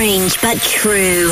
Strange but true.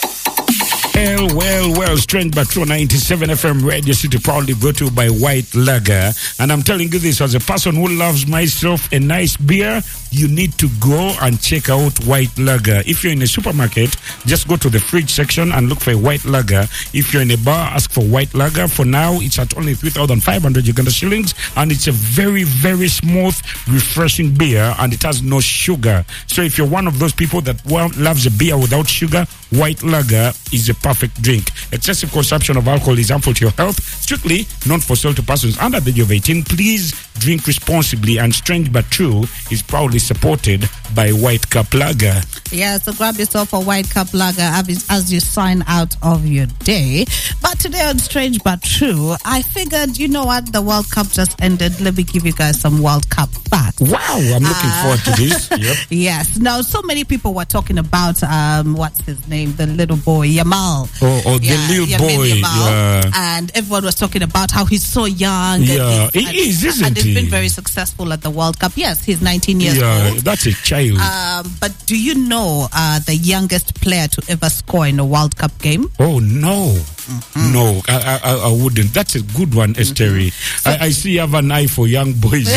Well, Strange but true. 97 FM Radio City proudly brought to you by White Lager. And I'm telling you this as a person who loves myself a nice beer. You need to go and check out White Lager. If you're in a supermarket, just go to the fridge section and look for a White Lager. If you're in a bar, ask for White Lager. For now, it's at only 3,500 Uganda shillings, and it's a very, very smooth, refreshing beer, and it has no sugar. So if you're one of those people that loves a beer without sugar, White Lager is a perfect drink. Excessive consumption of alcohol is harmful to your health. Strictly not for sale to persons under the age of 18. Please drink responsibly, and Strange but True is proudly supported by White Cup Lager. Yeah, so grab yourself a White Cup Lager as you sign out of your day. But today on Strange but True, I figured, you know what, the World Cup just ended. Let me give you guys some World Cup facts. Wow, I'm looking forward to this. Yep. Yes. Now, so many people were talking about, what's his name? The little boy, Yamal. Oh, the little boy. Yeah. And everyone was talking about how he's so young. Yeah, he is, isn't he? And he's been very successful at the World Cup. Yes, he's 19 years old. Yeah, that's a child. But do you know the youngest player to ever score in a World Cup game? Oh, no. Mm-hmm. No, I wouldn't. That's a good one, Esteri. So, I see you have an eye for young boys.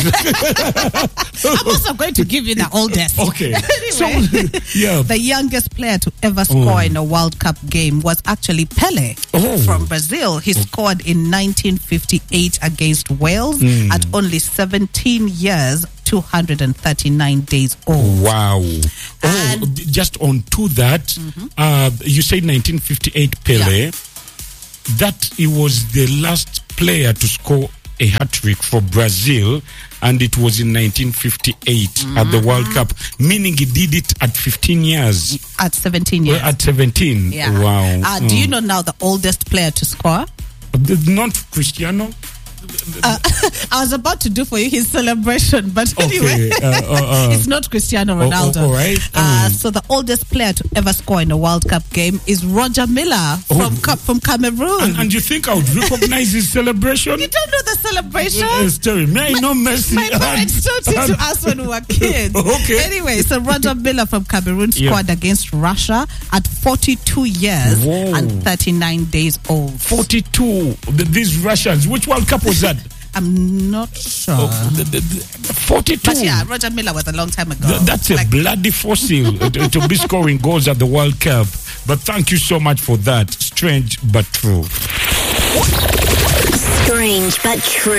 I'm also going to give you the oldest. Okay. Anyway, yeah. The youngest player to ever score in a World Cup game was actually Pele from Brazil. He scored in 1958 against Wales at only 17 years. 239 days old. Wow. Just on to that, you said 1958 Pele. Yeah. That he was the last player to score a hat-trick for Brazil, and it was in 1958 at the World Cup, meaning he did it at 15 years. At 17 years. At 17. Yeah. Wow. Do you know now the oldest player to score? Not Cristiano. I was about to do for you his celebration, but anyway, it's not Cristiano Ronaldo. All right. So the oldest player to ever score in a World Cup game is Roger Miller from Cameroon. And you think I would recognize his celebration? You don't know the celebration? Story. May I know Messi? My parents taught it to us when we were kids. Okay. Anyway, so Roger Miller from Cameroon scored against Russia at 42 years and 39 days old. 42. These Russians. Which World Cup was that? I'm not sure. 42. But yeah, Roger Miller was a long time ago. That's a bloody fossil to be scoring goals at the World Cup. But thank you so much for that. Strange but true. Strange but true.